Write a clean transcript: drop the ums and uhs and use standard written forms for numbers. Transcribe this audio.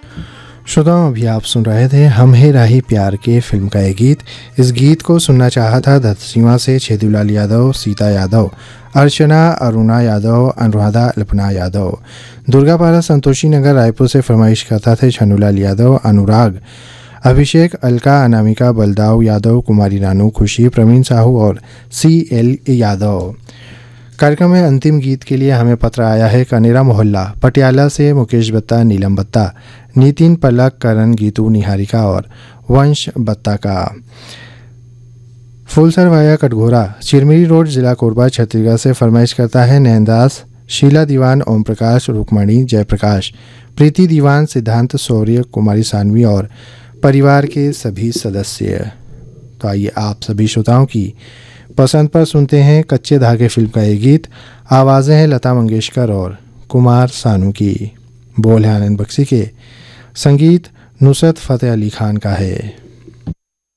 श्रोताओं, अभी आप सुन रहे थे हम हे राही प्यार के फिल्म का ये गीत। इस गीत को सुनना चाहा था धरसींवा से छेदूलाल यादव, सीता यादव, अर्चना अरुणा यादव, अनुराधा अल्पना यादव। दुर्गापारा संतोषी नगर रायपुर से फरमाइश करता थे छन्नूलाल यादव, अनुराग, अभिषेक, अलका, अनामिका, बलदाव यादव, कुमारी रानू, खुशी, प्रवीण साहू और CL यादव। कार्यक्रम में अंतिम गीत के लिए हमें पत्र आया है कनेरा मोहल्ला पटियाला से मुकेश बत्ता, नीलम बत्ता, नितिन पलक, करण, गीतू, निहारिका और वंश बत्ता का। फुलसर वाया कटघोरा, चिरमिरी रोड, जिला कोरबा, छत्तीसगढ़ से फरमाइश करता है नैनदास, शीला दीवान, ओम प्रकाश, रुक्मणी, जयप्रकाश, प्रीति दीवान, सिद्धांत, शौर्य, कुमारी सानवी और परिवार के सभी सदस्य। तो आइए आप सभी श्रोताओं की पसंद पर सुनते हैं कच्चे धागे फिल्म का ये गीत। आवाज़ें हैं लता मंगेशकर और कुमार सानू की, बोल है आनंद बख्शी के, संगीत नुसरत फ़तेह अली खान का है।